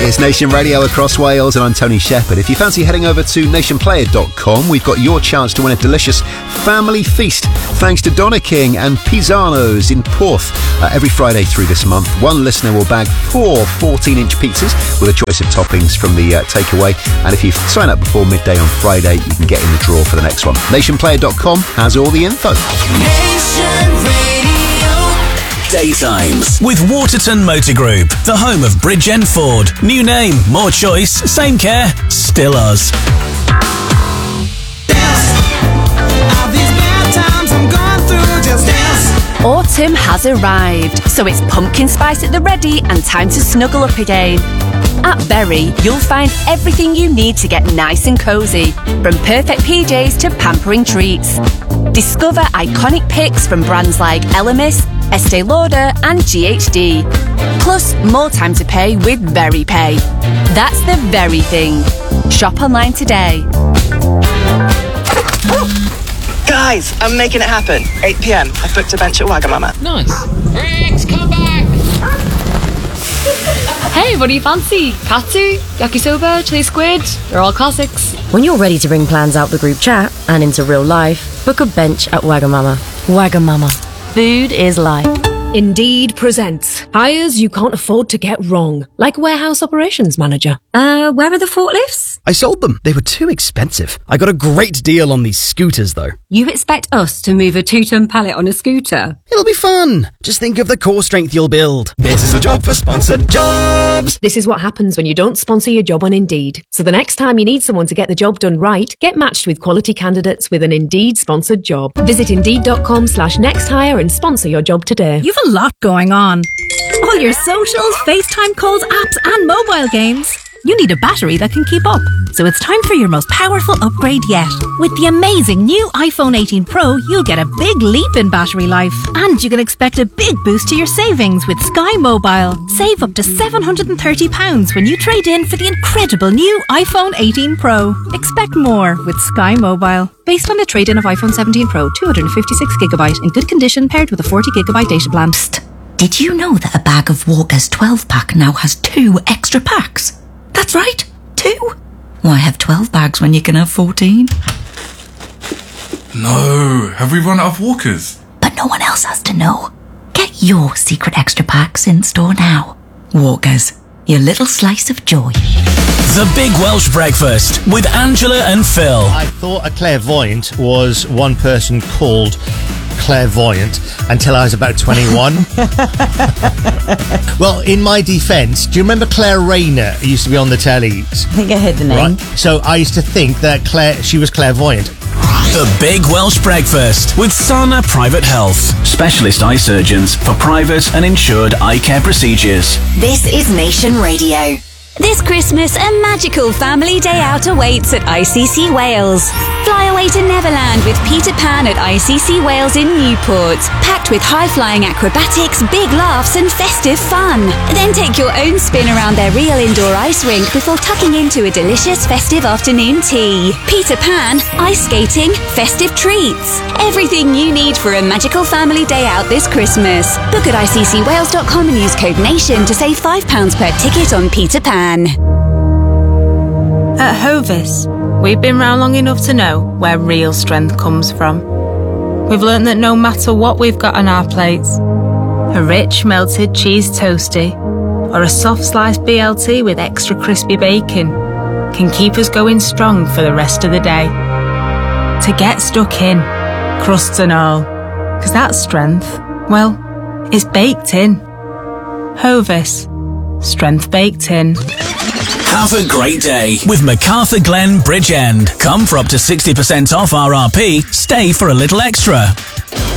It's Nation Radio across Wales, and I'm Tony Shepherd. If you fancy heading over to nationplayer.com, we've got your chance to win a delicious family feast thanks to Donna King and Pisano's in Porth. Every Friday through this month, one listener will bag 4 14-inch pizzas with a choice of toppings from the takeaway. And if you sign up before midday on Friday, you can get in the draw for the next one. Nationplayer.com has all the info. Nation Radio. Daytimes with Waterton Motor Group, the home of Bridgend Ford. New name, more choice, same care, still us. Autumn has arrived, so it's pumpkin spice at the ready and time to snuggle up again. At Berry, you'll find everything you need to get nice and cosy, from perfect PJs to pampering treats. Discover iconic picks from brands like Elemis, Estee Lauder and GHD. Plus, more time to pay with Very Pay. That's the very thing. Shop online today. Guys, I'm making it happen. 8 p.m. I've booked a bench at Wagamama. Nice. Rex, come back! Hey, what do you fancy? Katsu, yakisoba, chili squid? They're all classics. When you're ready to bring plans out the group chat and into real life, book a bench at Wagamama. Wagamama. Food is life. Indeed presents hires you can't afford to get wrong, like warehouse operations manager. Where are the forklifts? I sold them. They were too expensive. I got a great deal on these scooters, though. You expect us to move a 2-ton pallet on a scooter? It'll be fun. Just think of the core strength you'll build. This is a job for sponsored jobs. This is what happens when you don't sponsor your job on Indeed. So the next time you need someone to get the job done right, get matched with quality candidates with an Indeed sponsored job. Visit Indeed.com/nexthire and sponsor your job today. You've a lot going on. All your socials, FaceTime calls, apps and mobile games. You need a battery that can keep up. So it's time for your most powerful upgrade yet. With the amazing new iPhone 18 Pro, you'll get a big leap in battery life. And you can expect a big boost to your savings with Sky Mobile. Save up to £730 when you trade in for the incredible new iPhone 18 Pro. Expect more with Sky Mobile. Based on the trade-in of iPhone 17 Pro, 256GB in good condition paired with a 40GB data plan. Psst. Did you know that a bag of Walker's 12-pack now has 2 extra packs? That's right, 2. Why have 12 bags when you can have 14? No, have we run out of Walkers? But no one else has to know. Get your secret extra packs in store now. Walkers, your little slice of joy. The Big Welsh Breakfast with Angela and Phil. I thought a clairvoyant was one person called clairvoyant until I was about 21. Well, in my defence, do you remember Claire Rayner, who used to be on the tellies? I think I heard the name. Right. So I used to think that she was clairvoyant. The Big Welsh Breakfast with Sana Private Health. Specialist eye surgeons for private and insured eye care procedures. This is Nation Radio. This Christmas, a magical family day out awaits at ICC Wales. Fly away to Neverland with Peter Pan at ICC Wales in Newport. Packed with high-flying acrobatics, big laughs and festive fun. Then take your own spin around their real indoor ice rink before tucking into a delicious festive afternoon tea. Peter Pan, ice skating, festive treats. Everything you need for a magical family day out this Christmas. Book at iccwales.com and use code NATION to save £5 per ticket on Peter Pan. At Hovis, we've been round long enough to know where real strength comes from. We've learnt that no matter what we've got on our plates, a rich melted cheese toastie or a soft sliced BLT with extra crispy bacon can keep us going strong for the rest of the day. To get stuck in, crusts and all, because that strength, well, is baked in. Hovis. Strength baked in. Have a great day with MacArthur Glen Bridgend. Come for up to 60% off RRP. Stay for a little extra.